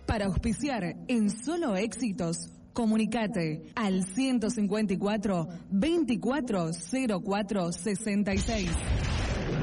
Para auspiciar en Solo Éxitos, comunicate al 154 2404 66.